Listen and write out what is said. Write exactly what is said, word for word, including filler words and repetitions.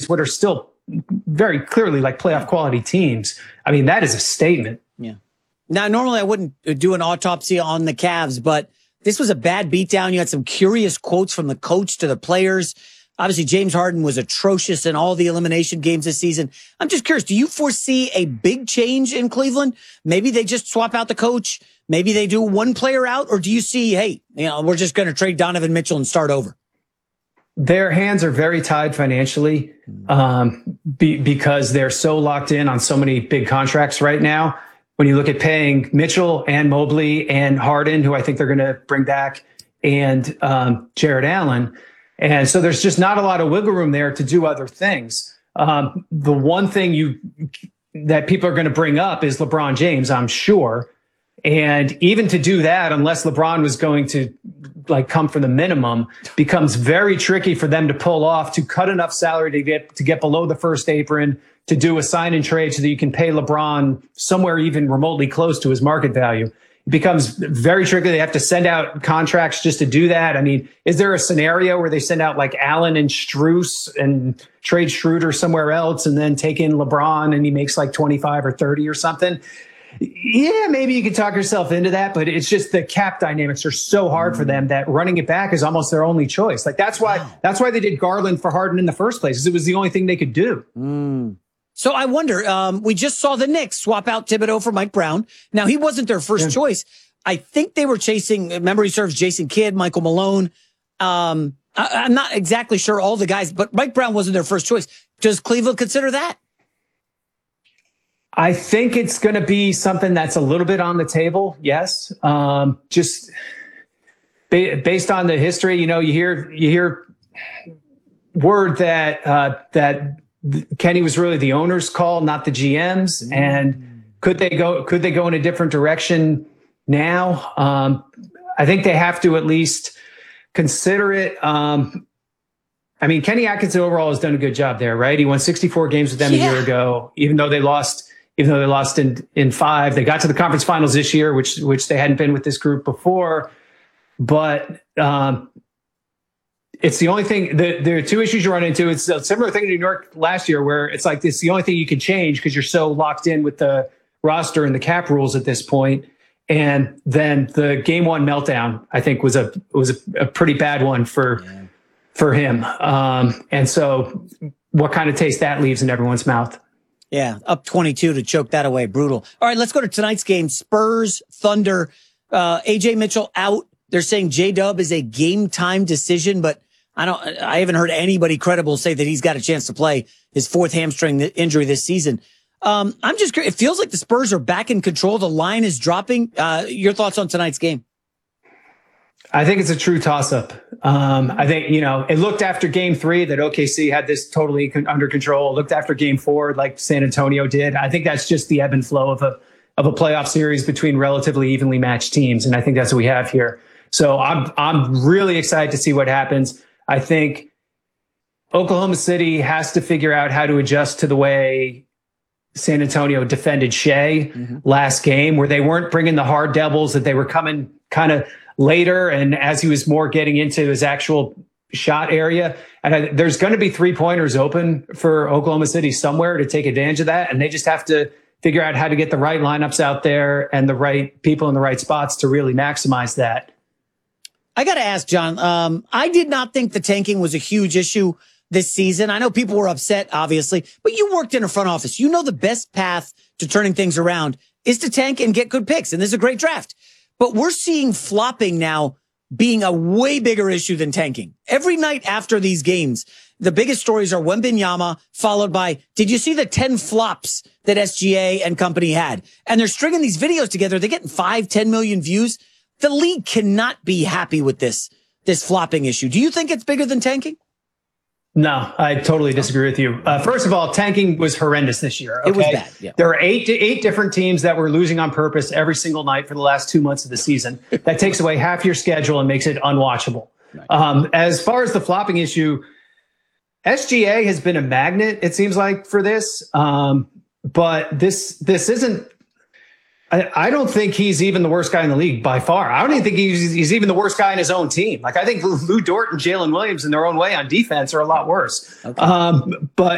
against what are still very clearly like playoff quality teams. I mean, that is a statement. Yeah. Now, normally I wouldn't do an autopsy on the Cavs, but this was a bad beatdown. You had some curious quotes from the coach to the players. Obviously, James Harden was atrocious in all the elimination games this season. I'm just curious, do you foresee a big change in Cleveland? Maybe they just swap out the coach. Maybe they do one player out, or do you see, hey, you know, we're just going to trade Donovan Mitchell and start over? Their hands are very tied financially um, be, because they're so locked in on so many big contracts right now. When you look at paying Mitchell and Mobley and Harden, who I think they're going to bring back, and um, Jared Allen. And so there's just not a lot of wiggle room there to do other things. Um, the one thing you that people are going to bring up is LeBron James, I'm sure. And even to do that, unless LeBron was going to like come for the minimum, becomes very tricky for them to pull off, to cut enough salary to get to get below the first apron, to do a sign and trade so that you can pay LeBron somewhere even remotely close to his market value. It becomes very tricky. They have to send out contracts just to do that. I mean, is there a scenario where they send out like Allen and Strus and trade Schroeder somewhere else and then take in LeBron and he makes like twenty-five or thirty or something? Yeah, maybe you could talk yourself into that, but it's just the cap dynamics are so hard for them that running it back is almost their only choice. Like that's why wow. that's why they did Garland for Harden in the first place, because it was the only thing they could do. Mm. So I wonder, um, we just saw the Knicks swap out Thibodeau for Mike Brown. Now, he wasn't their first yeah. choice. I think they were chasing, memory serves, Jason Kidd, Michael Malone. Um, I, I'm not exactly sure all the guys, but Mike Brown wasn't their first choice. Does Cleveland consider that? I think it's going to be something that's a little bit on the table. Yes. Um, just ba- based on the history, you know, you hear, you hear word that, uh, that Kenny was really the owner's call, not the G M's. Mm. And could they go, could they go in a different direction now? Um, I think they have to at least consider it. Um, I mean, Kenny Atkinson overall has done a good job there, right? He won sixty-four games with them yeah. a year ago, even though they lost Even though they lost in, in five. They got to the conference finals this year, which which they hadn't been with this group before. But um, it's the only thing. The, there are two issues you run into. It's a similar thing in New York last year, where it's like it's the only thing you can change because you're so locked in with the roster and the cap rules at this point. And then the game one meltdown, I think, was a was a, a pretty bad one for yeah. for him. Um, and so, what kind of taste that leaves in everyone's mouth? Yeah, up twenty-two to choke that away. Brutal. All right, let's go to tonight's game. Spurs, Thunder, uh, A J Mitchell out. They're saying J-Dub is a game time decision, but I don't, I haven't heard anybody credible say that he's got a chance to play his fourth hamstring injury this season. Um, I'm just curious. It feels like the Spurs are back in control. The line is dropping. Uh, your thoughts on tonight's game? I think it's a true toss-up. Um, I think, you know, it looked after game three that O K C had this totally con- under control. It looked after game four like San Antonio did. I think that's just the ebb and flow of a of a playoff series between relatively evenly matched teams. And I think that's what we have here. So I'm I'm really excited to see what happens. I think Oklahoma City has to figure out how to adjust to the way San Antonio defended Shea mm-hmm. last game, where they weren't bringing the hard devils, that they were coming kind of later and as he was more getting into his actual shot area. And I, there's going to be three pointers open for Oklahoma City somewhere to take advantage of that. And they just have to figure out how to get the right lineups out there and the right people in the right spots to really maximize that. I got to ask, John, um, I did not think the tanking was a huge issue this season. I know people were upset, obviously, but you worked in a front office. You know the best path to turning things around is to tank and get good picks. And this is a great draft. But we're seeing flopping now being a way bigger issue than tanking. Every night after these games, the biggest stories are Wembanyama, followed by, did you see the ten flops that S G A and company had? And they're stringing these videos together. They're getting five, ten million views. The league cannot be happy with this, this flopping issue. Do you think it's bigger than tanking? No, I totally disagree with you. Uh, first of all, tanking was horrendous this year. Okay? It was bad. Yeah. There are eight eight different teams that were losing on purpose every single night for the last two months of the season. That takes away half your schedule and makes it unwatchable. Right. Um, as far as the flopping issue, S G A has been a magnet, it seems like, for this. Um, but this this isn't. I, I don't think he's even the worst guy in the league by far. I don't even think he's, he's even the worst guy in his own team. Like, I think Lou Dort and Jalen Williams in their own way on defense are a lot worse. Okay. Um, but